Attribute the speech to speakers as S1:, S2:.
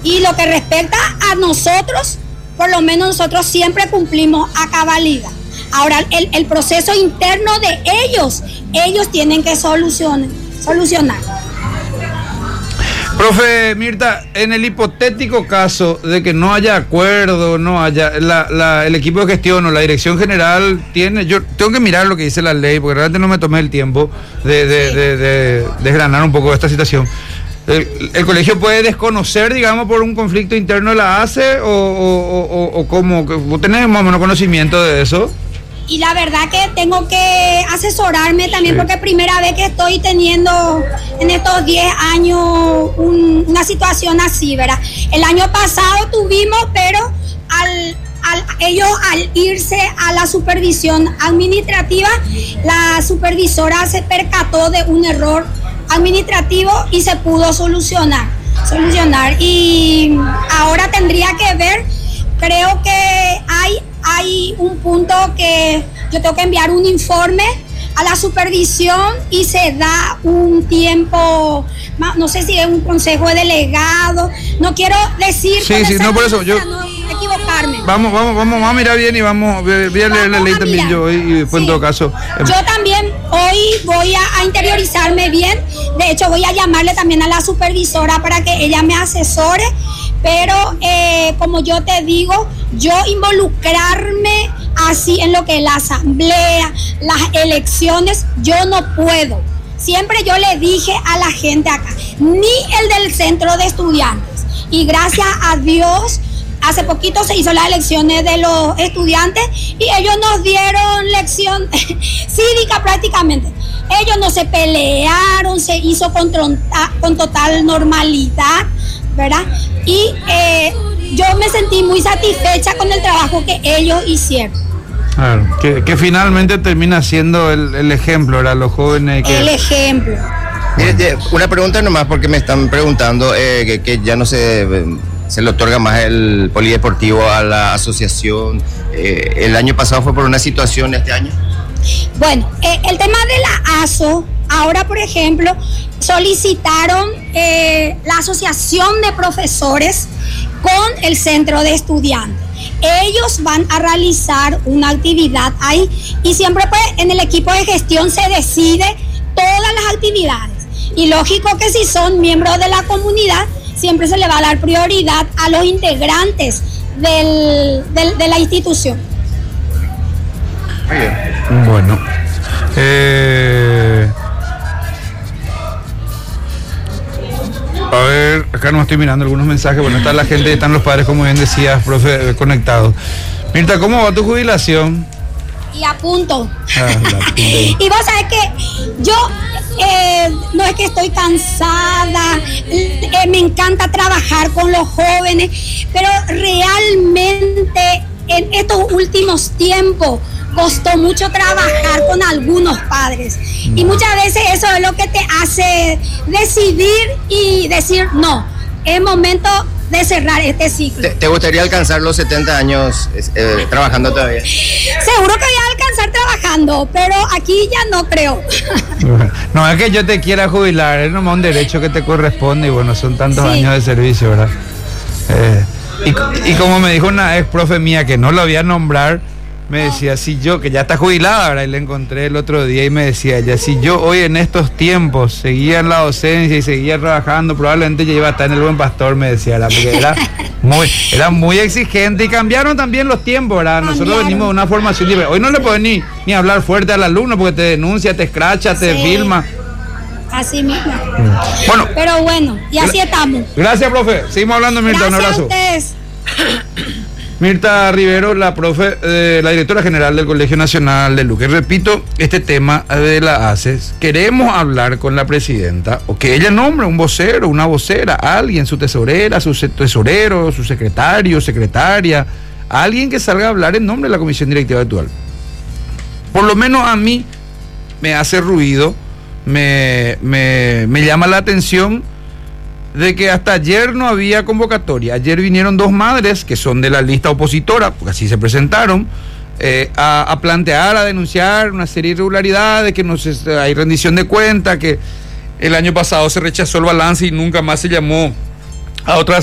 S1: Y lo que respecta a nosotros, por lo menos nosotros siempre cumplimos a cabalidad. Ahora, el proceso interno de ellos tienen que solucionar.
S2: Profe Mirta, en el hipotético caso de que no haya acuerdo, no haya el equipo de gestión o la dirección general yo tengo que mirar lo que dice la ley, porque realmente no me tomé el tiempo de desgranar un poco esta situación. ¿El colegio puede desconocer, digamos, por un conflicto interno de la ACE o cómo? ¿Vos tenés más o menos conocimiento de eso?
S1: Y la verdad que tengo que asesorarme también, porque es primera vez que estoy teniendo en estos 10 años una situación así, ¿verdad? El año pasado tuvimos, pero ellos al irse a la supervisión administrativa, la supervisora se percató de un error administrativo y se pudo solucionar. Y ahora tendría que ver, creo que hay un punto que yo tengo que enviar un informe a la supervisión y se da un tiempo, no sé si es un consejo de delegado, no quiero decir
S2: no, por eso yo
S1: no equivocarme.
S2: Vamos a mirar bien y voy a leer la ley también yo y después en todo caso.
S1: Yo también hoy voy a interiorizarme bien, de hecho voy a llamarle también a la supervisora para que ella me asesore, pero como yo te digo, yo involucrarme así en lo que es la asamblea, las elecciones, yo no puedo. Siempre yo le dije a la gente acá, ni el del centro de estudiantes. Y gracias a Dios, hace poquito se hizo las elecciones de los estudiantes y ellos nos dieron lección cívica prácticamente. Ellos no se pelearon, se hizo con total normalidad, ¿verdad? Y yo me sentí muy satisfecha con el trabajo que ellos hicieron.
S2: Claro, que finalmente termina siendo el ejemplo, ¿verdad? Los jóvenes que...
S1: El ejemplo.
S3: Una pregunta nomás, porque me están preguntando que ya no se le otorga más el polideportivo a la asociación. El año pasado fue por una situación, ¿este año?
S1: Bueno, el tema de la ASO, ahora por ejemplo, solicitaron la asociación de profesores con el centro de estudiantes. Ellos van a realizar una actividad ahí y siempre pues en el equipo de gestión se decide todas las actividades. Y lógico que si son miembros de la comunidad, siempre se le va a dar prioridad a los integrantes de la institución.
S3: Muy bien.
S2: Bueno. A ver, acá no estoy mirando algunos mensajes. Bueno, está la gente, están los padres, como bien decías, profe, conectados. Mirta, ¿cómo va tu jubilación?
S1: Y a punto. Y vos sabés que yo no es que estoy cansada, me encanta trabajar con los jóvenes, pero realmente en estos últimos tiempos costó mucho trabajar con algunos padres y muchas veces eso es lo que te hace decidir y decir no, es momento de cerrar este ciclo.
S3: ¿Te gustaría alcanzar los 70 años trabajando todavía?
S1: Seguro que voy a alcanzar trabajando, pero aquí ya no creo.
S2: No es que yo te quiera jubilar, es nomás un derecho que te corresponde y bueno, son tantos años de servicio, ¿verdad? Y como me dijo una ex profe mía que no lo voy a nombrar, me decía, si yo, que ya está jubilada, ¿verdad? Y la encontré el otro día y me decía ella, si yo hoy en estos tiempos seguía en la docencia y seguía trabajando, probablemente ya iba a estar en el Buen Pastor, me decía, ¿verdad? Porque era muy exigente y cambiaron también los tiempos, ¿verdad? Nosotros venimos de una formación libre. Hoy no le podés ni hablar fuerte al alumno porque te denuncia, te escracha, te filma.
S1: Así mismo.
S2: Bueno.
S1: Pero bueno, y así estamos.
S2: Gracias, profe. Seguimos hablando, Mirta. Un abrazo.
S1: Gracias a ustedes.
S2: Mirta Rivero, la profe, la directora general del Colegio Nacional de Luque. Repito, este tema de la ACES, queremos hablar con la presidenta, o que ella nombre un vocero, una vocera, alguien, su tesorera, su tesorero, su secretario, secretaria, alguien que salga a hablar en nombre de la Comisión Directiva actual. Por lo menos a mí me hace ruido, me llama la atención de que hasta ayer no había convocatoria. Ayer vinieron dos madres que son de la lista opositora, porque así se presentaron, a plantear, a denunciar una serie de irregularidades, que hay rendición de cuenta, que el año pasado se rechazó el balance y nunca más se llamó a otras